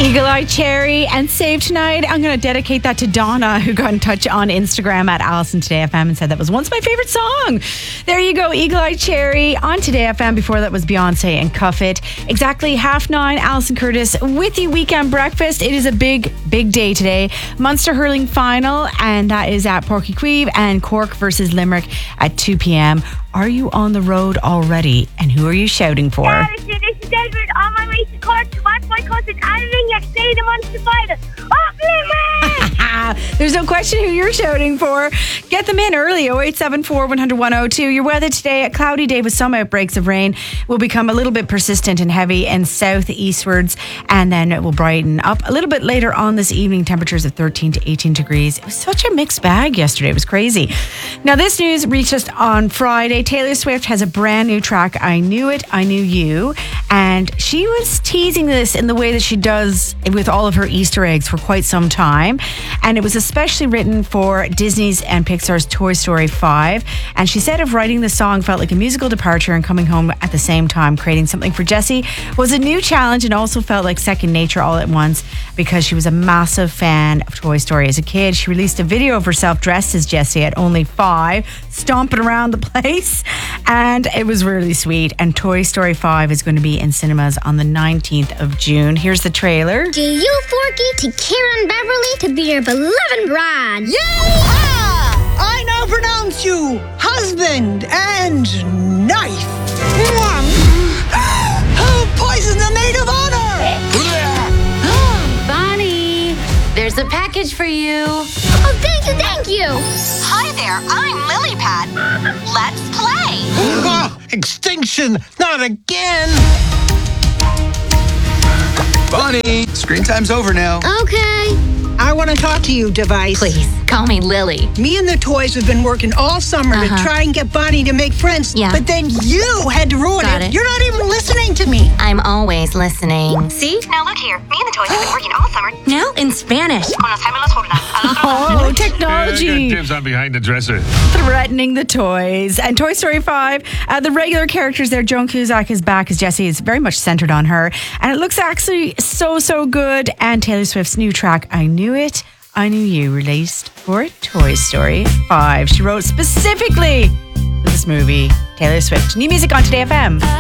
Eagle Eye Cherry and Save Tonight. I'm going to dedicate that to Donna, who got in touch on Instagram at Allison Today FM and said that was once my favorite song. There you go, Eagle Eye Cherry on Today FM. Before that was Beyonce and Cuff It. Exactly 9:30, Alison Curtis with you, Weekend Breakfast. It is a big day today. Munster hurling final, and that is at Porky Queeve, and Cork versus Limerick at 2 p.m. Are you on the road already? And who are you shouting for? This is Edward on my way to Cork to watch my cousin Annalyn play the Munster final. Up Limerick! There's no question who you're shouting for. Get them in early, 0874 100 102. Your weather today, a cloudy day with some outbreaks of rain, will become a little bit persistent and heavy and southeastwards, and then it will brighten up a little bit later on this evening. Temperatures of 13 to 18 degrees. It was such a mixed bag yesterday. It was crazy. Now, this news reached us on Friday. Taylor Swift has a brand new track, I Knew It, I Knew You, and she was teasing this in the way that she does with all of her Easter eggs for quite some time, and it was especially written for Disney's and Pixar's Toy Story 5, and she said of writing the song felt like a musical departure and coming home at the same time. Creating something for Jessie was a new challenge and also felt like second nature all at once because she was a massive fan of Toy Story as a kid. She released a video of herself dressed as Jessie at only 5, stomping around the place, and it was really sweet. And Toy Story 5 is going to be in cinemas on the 19th of June. Here's the trailer. Do you, Forky, to Karen Beverly to be your beloved bride? Yeehaw! I now pronounce you husband and knife. Poison the maid of honor! Bonnie, there's a package for you. Oh, thank you. Hi there, I'm Lily Pad. Let's play. Extinction, not again. Bonnie, screen time's over now. Okay. I want to talk to you, Device. Please, call me Lily. Me and the toys have been working all summer to try and get Bonnie to make friends. Yeah. But then you had to ruin Got it. You're not even listening to me. I'm always listening. See? Now look here, me and the toys have been working all summer. Now in Spanish. Oh, technology. Dibs on behind the dresser. Threatening the toys. And Toy Story 5, the regular characters there, Joan Cusack is back as Jessie. Is very much centered on her. And it looks actually so good. And Taylor Swift's new track, I Knew It, I Knew You, released for Toy Story 5. She wrote specifically for this movie. Taylor Swift. New music on Today FM.